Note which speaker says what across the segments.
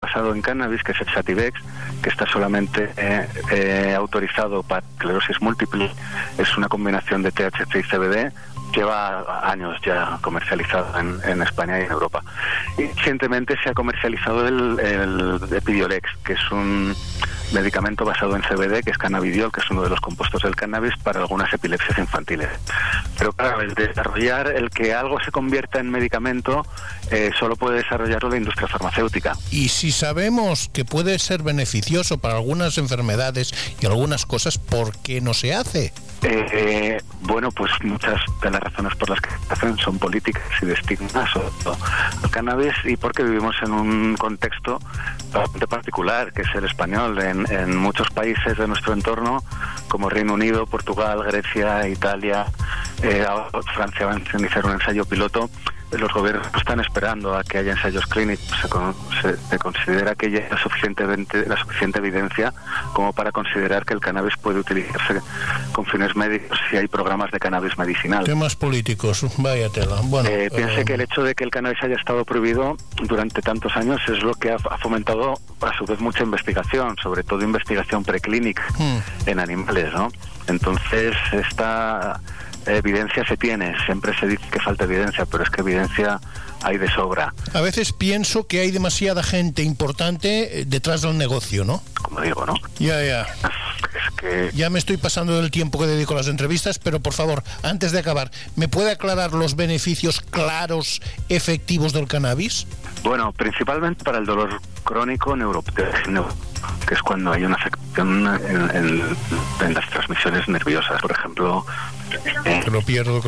Speaker 1: basado en cannabis, que es el Sativex, que está solamente autorizado para esclerosis múltiple. Es una combinación de THC y CBD. Lleva años ya comercializado en España y en Europa. Y recientemente se ha comercializado el Epidiolex, que es un medicamento basado en CBD, que es cannabidiol, que es uno de los compuestos del cannabis para algunas epilepsias infantiles. Pero claro, el desarrollar, el que algo se convierta en medicamento, solo puede desarrollarlo la industria farmacéutica.
Speaker 2: Y si sabemos que puede ser beneficioso para algunas enfermedades y algunas cosas, ¿por qué no se hace?
Speaker 1: Bueno, pues muchas de las razones por las que se hacen son políticas y de estigmas al cannabis, y porque vivimos en un contexto bastante particular, que es el español. En muchos países de nuestro entorno, como Reino Unido, Portugal, Grecia, Italia, Francia, van a iniciar un ensayo piloto. Los gobiernos están esperando a que haya ensayos clínicos. Se considera que ya hay la suficiente evidencia como para considerar que el cannabis puede utilizarse con fines médicos si hay programas de cannabis medicinal.
Speaker 2: Temas políticos, vaya tela. Bueno,
Speaker 1: piense que el hecho de que el cannabis haya estado prohibido durante tantos años es lo que ha fomentado a su vez mucha investigación, sobre todo investigación preclínica en animales, ¿no? Entonces esta evidencia se tiene. Siempre se dice que falta evidencia, pero es que evidencia hay de sobra.
Speaker 2: A veces pienso que hay demasiada gente importante detrás del negocio, ¿no?
Speaker 1: Como digo, ¿no?
Speaker 2: Ya.
Speaker 1: Es que...
Speaker 2: Ya me estoy pasando del tiempo que dedico a las entrevistas, pero por favor, antes de acabar, ¿me puede aclarar los beneficios claros, efectivos del cannabis?
Speaker 1: Bueno, principalmente para el dolor crónico neuropático, que es cuando hay una afección en las transmisiones nerviosas, por ejemplo.
Speaker 2: Que lo pierdo.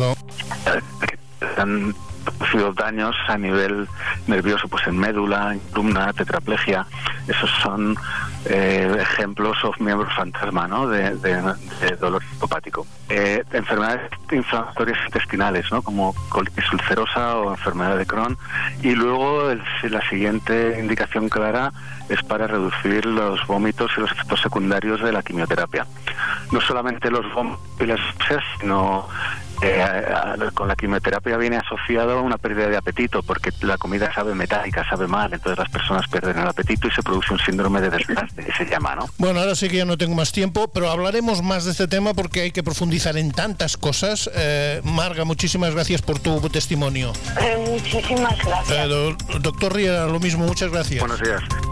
Speaker 1: Han producido daños a nivel nervioso, pues en médula, en columna, tetraplegia. Esos son ejemplos o miembros fantasma, ¿no? de dolor neuropático. Enfermedades inflamatorias intestinales, ¿no? Como colitis ulcerosa o enfermedad de Crohn. Y luego la siguiente indicación clara es para reducir los vómitos y los efectos secundarios de la quimioterapia. No solamente los vómitos y las náuseas, sino con la quimioterapia viene asociado a una pérdida de apetito, porque la comida sabe metálica, sabe mal, entonces las personas pierden el apetito y se produce un síndrome de desgaste, que se llama, ¿no?
Speaker 2: Bueno, ahora sí que ya no tengo más tiempo, pero hablaremos más de este tema porque hay que profundizar en tantas cosas. Marga, muchísimas gracias por tu testimonio.
Speaker 3: Muchísimas gracias.
Speaker 2: Doctor Riera, lo mismo, muchas gracias.
Speaker 1: Buenos días.